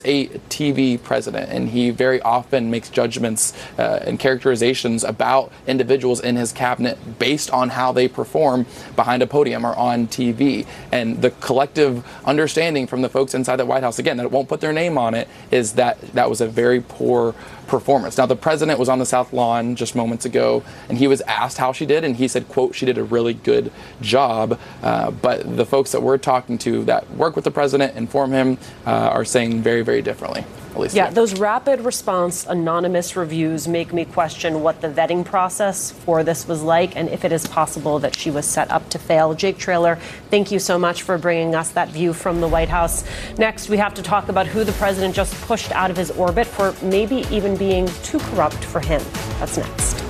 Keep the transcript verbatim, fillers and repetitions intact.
a T V president, and he very often makes judgments uh, and characterizations about individuals in his cabinet based on how they perform behind a podium or on T V. And the collective understanding from the folks inside the White House, again, that it won't put their name on it, is that that was a very poor performance. Now, the president was on the South Lawn just moments ago, and he was asked how she did, and he said, quote, she did a really good job. Uh, but the folks that we're talking to that work with the president, inform him, uh, are saying very, very differently. Alicia. Yeah, those rapid response anonymous reviews make me question what the vetting process for this was like, and if it is possible that she was set up to fail. Jake Traylor, thank you so much for bringing us that view from the White House. Next, we have to talk about who the president just pushed out of his orbit for maybe even being too corrupt for him. That's next.